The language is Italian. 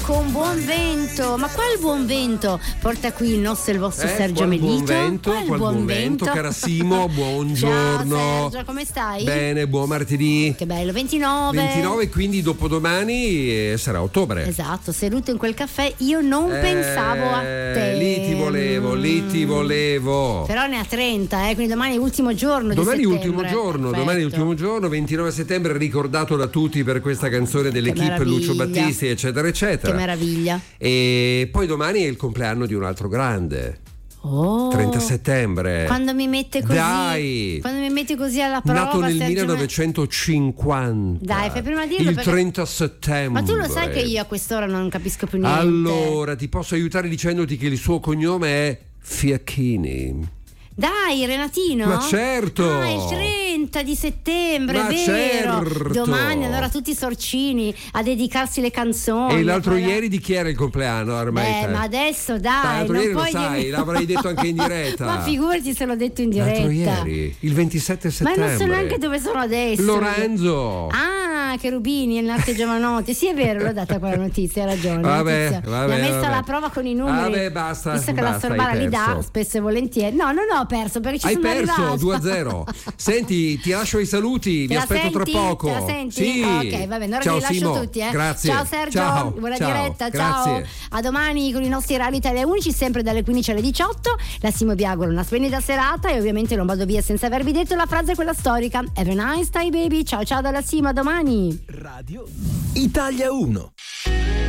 Con buon vento, ma qual buon vento porta qui il nostro e il vostro Sergio Melito? Qual buon vento, cara Simo, buongiorno. Ciao Sergio, come stai? Bene, buon martedì. Che bello, 29, quindi dopodomani sarà ottobre. Esatto, seduto in quel caffè io non pensavo a te. Lì ti volevo. Però ne ha 30, quindi domani è l'ultimo giorno di settembre. Domani è l'ultimo giorno, 29 settembre, ricordato da tutti per questa canzone dell'equipe Lucio Battisti, eccetera, eccetera. Che meraviglia. E poi domani è il compleanno di un altro grande. 30 settembre. Quando mi mette così. Dai. Quando mi metti così alla prova. Nato nel 1950. Dai, fai prima dirlo. Il 30 settembre. Ma tu lo sai che io a quest'ora non capisco più niente. Allora, ti posso aiutare dicendoti che il suo cognome è Fiacchini. Dai, Renatino? Ma certo! Ah, il 30 di settembre, Ma è vero! certo! Domani allora tutti sorcini a dedicarsi le canzoni. E l'altro ieri di chi era il compleanno? Ormai ma adesso dai, l'altro non ieri puoi lo sai, l'avrei detto anche in diretta. Ma figurati se l'ho detto in diretta. L'altro ieri, il 27 settembre. Ma non so neanche dove sono adesso. Lorenzo! Ah, Cherubini e Narte Giovanotti. Sì, è vero, l'ho data quella notizia, hai ragione. Vabbè, l'ha messa alla prova con i numeri. Vabbè, basta. Visto che la Sorbara li dà spesso e volentieri. No, non ho perso perché ci sono arrivata. Hai perso 2-0. Senti, ti lascio i saluti, vi aspetto tra poco. Te la senti? Sì. Ok, va bene, ora ciao, vi lascio Simo. tutti. Grazie. Ciao Sergio, ciao. buona ciao. diretta, Grazie. ciao. A domani con i nostri Radio Italia Unici, sempre dalle 15 alle 18. La Simo vi auguro una splendida serata e ovviamente non vado via senza avervi detto la frase quella storica. Have a nice day baby. Ciao ciao dalla Simo, a domani. Radio Italia 1.